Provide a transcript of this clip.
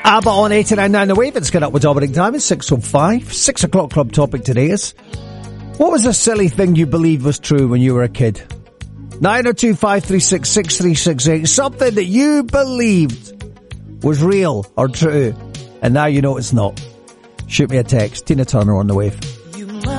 ABBA on 89.9 The Wave. It's got up with Dominic Diamond, 6:05. 6 o'clock club topic today is, what was a silly thing you believed was true when you were a kid? 902-536-6368. Something that you believed was real or true, and now you know it's not. Shoot me a text. Tina Turner on The Wave.